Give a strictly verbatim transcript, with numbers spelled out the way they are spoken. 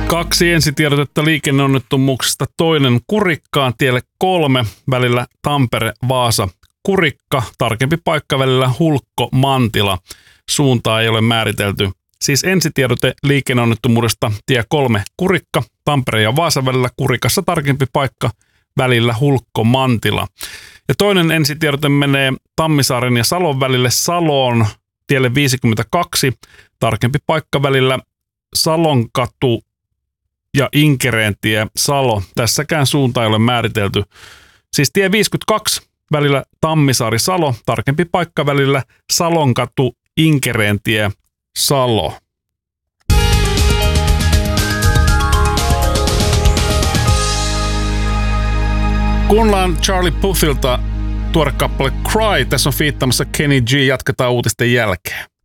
Kaksi ensitiedotetta liikenneonnettomuuksista. Toinen Kurikkaan tielle kolme välillä Tampere-Vaasa-Kurikka. Tarkempi paikka välillä Hulkko-Mantila. Suuntaa ei ole määritelty. Siis ensitiedote liikenneonnettomuudesta tie kolme Kurikka. Tampere ja Vaasa välillä Kurikassa tarkempi paikka välillä Hulkko-Mantila. Ja toinen ensitiedote menee Tammisaaren ja Salon välille Saloon tielle viisikymmentäkaksi. Tarkempi paikka välillä Salonkatu ja Inkereentie Salo. Tässäkään suunta ei ole määritelty. Siis tie viisikymmentäkaksi välillä Tammisaari-Salo. Tarkempi paikka välillä Salonkatu Inkereentie Salo. Kuunnellaan Charlie Puthilta tuore kappale Cry. Tässä on fiittaamassa Kenny G. Jatketaan uutisten jälkeen.